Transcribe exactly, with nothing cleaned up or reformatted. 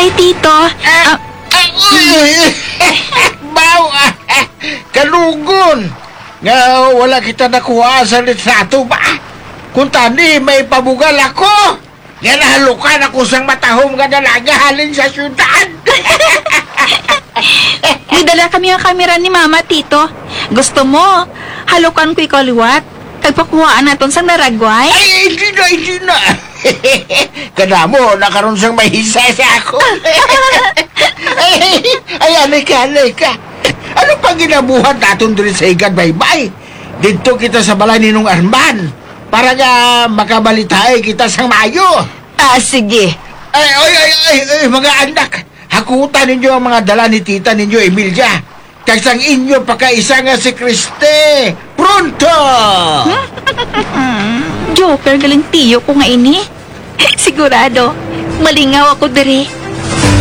Ay, Tito. Ah, ah, ay, uy! Baw! Kalugon! Nga wala kita nakuha sa litrato ba? Kung tani, may pabugal ako! Nga nahalukan ako sang matahom nga dalaga halin sa syudad! May dala kami ang kamera ni Mama, Tito. Gusto mo, halukan ko'y kaliwat. Kagpakuhaan naton sang naragway. Ay, hindi na, hindi na! Kadamo, nakaroon sang mahisa sa ako! ay, ay, alay ka, alay ka! Ano pang ginabuhat natin doon sa Igad Baybay? Dito kita sa balay ni Nung Arman para nga makabalitaay kita sang mayo. Ah, sige. Ay, ay, ay, ay, ay, mga anak, hakutan ninyo ang mga dala ni tita ninyo, Emilia. Kagsang inyo pakaisa nga si Kriste. Pronto! Joker, galing tiyo ko nga ini. Sigurado, malingaw ako diri.